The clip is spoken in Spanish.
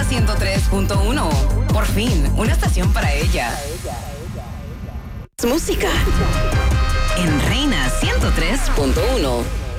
103.1. Por fin, una estación para ella. Música en Reina 103.1.